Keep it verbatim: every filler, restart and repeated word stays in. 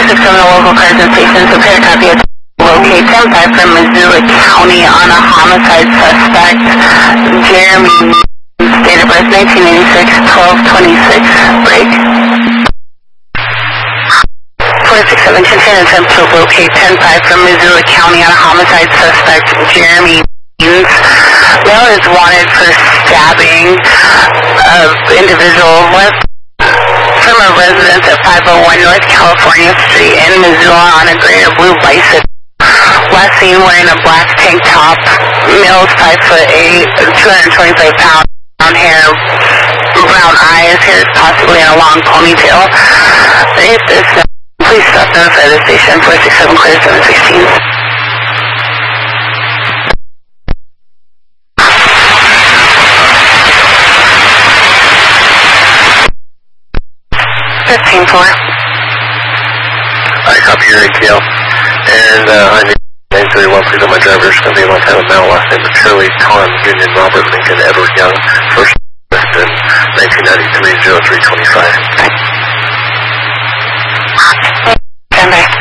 six seven, the local cars and stations, prepare a copy of locate ten five from Missoula County on a homicide suspect, Jeremy, date of birth nineteen eighty-six, twelve twenty-six, break. four six seven, continue attempt to locate ten five from Missoula County on a homicide suspect, Jeremy. Male is wanted for stabbing of individual left from a residence at five oh one North California Street in Missoula on a gray or blue bicycle. Last seen wearing a black tank top. Male is five foot eight, two hundred twenty-five pounds, brown hair, brown eyes, hair is possibly in a long ponytail. If this, please stop notify the station four six seven clear seven sixteen. fifteen four. I copy your A T L. And uh, I need nine three one, please, on my driver. It's going to be a long time of male, last name is Shirley Kahn, Union Robert Lincoln Edward Young, first in nineteen ninety-three, oh three twenty-five. Stand by.